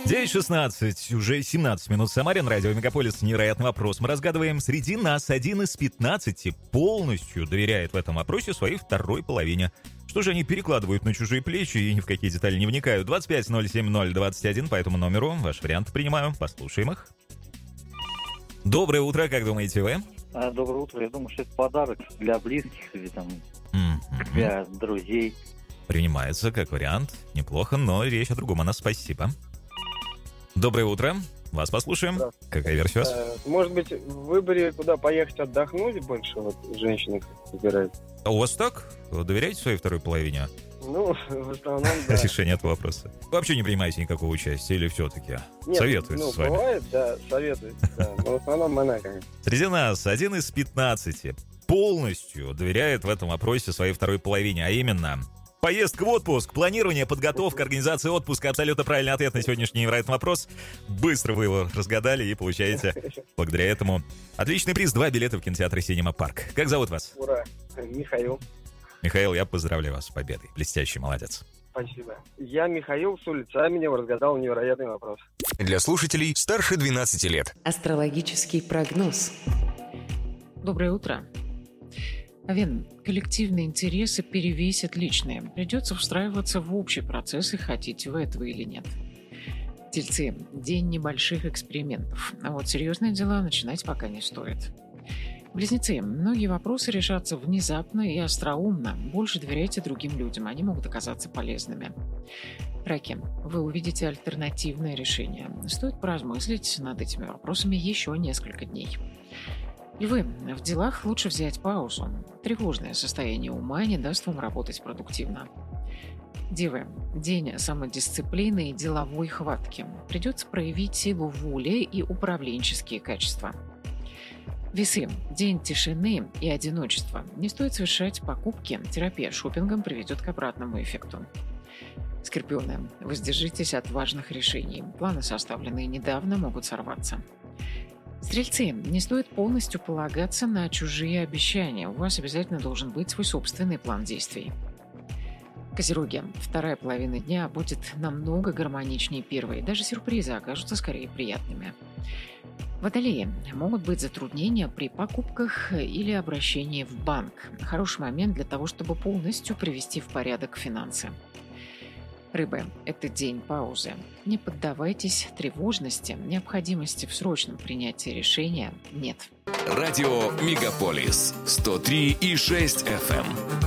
9:16, уже 17 минут. Самарин, радио Мегаполис, невероятный вопрос. Мы разгадываем, среди нас один из 15 полностью доверяет в этом вопросе своей второй половине. Что же они перекладывают на чужие плечи и ни в какие детали не вникают? 25-07-0-21, по этому номеру ваш вариант принимаю. Послушаем их. Доброе утро, как думаете вы? Доброе утро. Я думаю, что это подарок для близких или там для друзей. Принимается как вариант. Неплохо, но речь о другом. Она спасибо. Доброе утро. Вас послушаем. Какая версия у вас? Может быть, в выборе, куда поехать отдохнуть, больше вот женщины выбирают. А у вас так? Вы доверяете своей второй половине? Ну, в основном, да. Решение этого вопроса. Вы вообще не принимаете никакого участия или все-таки советуется с вами? Бывает, да, советует, да. Но в основном она, конечно. Среди нас один из 15 полностью доверяет в этом вопросе своей второй половине, а именно... Поездка в отпуск, планирование, подготовка, организация отпуска. Абсолютно правильный ответ на сегодняшний невероятный вопрос. Быстро вы его разгадали и получаете благодаря этому отличный приз. 2 билета в кинотеатр «Синема Парк». Как зовут вас? Ура! Михаил. Михаил, я поздравляю вас с победой. Блестящий, молодец. Спасибо. Я Михаил с улицы Аменева разгадал невероятный вопрос. Для слушателей старше 12 лет. Астрологический прогноз. Доброе утро. Овен, коллективные интересы перевесят личные. Придется встраиваться в общий процесс, и хотите вы этого или нет. Тельцы, день небольших экспериментов. А вот серьезные дела начинать пока не стоит. Близнецы, многие вопросы решатся внезапно и остроумно. Больше доверяйте другим людям, они могут оказаться полезными. Раки, вы увидите альтернативное решение. Стоит поразмыслить над этими вопросами еще несколько дней. Львы, в делах лучше взять паузу. Тревожное состояние ума не даст вам работать продуктивно. Девы, день самодисциплины и деловой хватки. Придется проявить силу воли и управленческие качества. Весы, день тишины и одиночества. Не стоит совершать покупки, терапия шопингом приведет к обратному эффекту. Скорпионы, воздержитесь от важных решений. Планы, составленные недавно, могут сорваться. Стрельцы, не стоит полностью полагаться на чужие обещания. У вас обязательно должен быть свой собственный план действий. Козероги, вторая половина дня будет намного гармоничнее первой. Даже сюрпризы окажутся скорее приятными. Водолеи, могут быть затруднения при покупках или обращении в банк. Хороший момент для того, чтобы полностью привести в порядок финансы. Рыбы, это день паузы. Не поддавайтесь тревожности, необходимости в срочном принятии решения нет. Радио Мегаполис 103,6 FM.